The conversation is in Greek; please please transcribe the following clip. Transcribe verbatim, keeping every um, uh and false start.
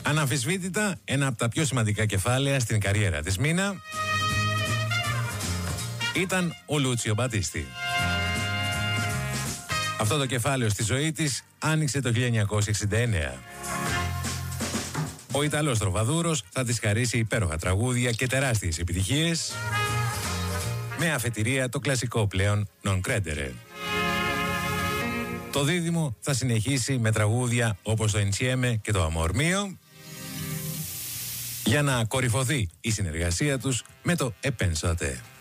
Αναμφισβήτητα, ένα από τα πιο σημαντικά κεφάλαια στην καριέρα της Μίνα ήταν ο Λούτσιο Μπατίστη. Αυτό το κεφάλαιο στη ζωή της άνοιξε το χίλια εννιακόσια εξήντα εννέα. Ο Ιταλός τροβαδούρος θα της χαρίσει υπέροχα τραγούδια και τεράστιες επιτυχίες, με αφετηρία το κλασικό πλέον Non Credere. Το δίδυμο θα συνεχίσει με τραγούδια όπως το Insieme και το Amor Mio, για να κορυφωθεί η συνεργασία τους με το E Penso a Te.